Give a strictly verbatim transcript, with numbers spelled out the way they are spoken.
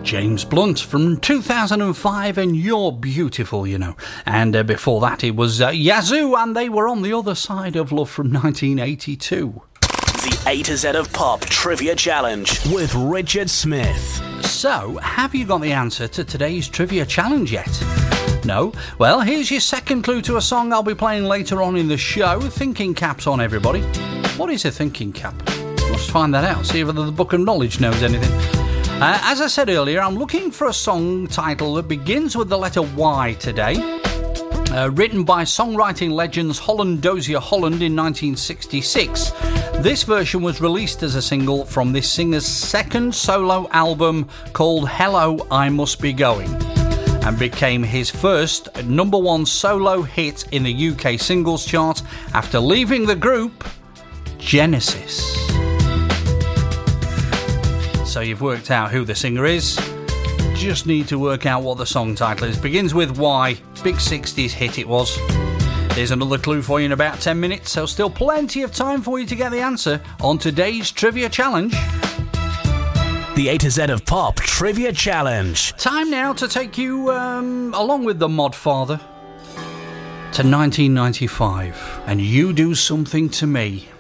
James Blunt from two thousand five, and You're Beautiful, you know. And uh, before that it was uh, Yazoo, and they were On the Other Side of Love from nineteen eighty-two. The A to Z of Pop Trivia Challenge with Richard Smith. So, have you got the answer to today's Trivia Challenge yet? No? Well, here's your second clue to a song I'll be playing later on in the show. Thinking cap's on, everybody. What is a thinking cap? Let's find that out, see whether the Book of Knowledge knows anything. Uh, as I said earlier, I'm looking for a song title that begins with the letter Y today. Uh, written by songwriting legends Holland Dozier Holland in nineteen sixty-six. This version was released as a single from this singer's second solo album called Hello, I Must Be Going, and became his first number one solo hit in the U K singles chart after leaving the group Genesis. So you've worked out who the singer is. Just need to work out what the song title is. Begins with Y. Big sixties hit it was. There's another clue for you in about ten minutes, so still plenty of time for you to get the answer on today's Trivia Challenge. The A to Z of Pop Trivia Challenge. Time now to take you, um, along with the Modfather, to nineteen ninety-five. And You Do Something to Me.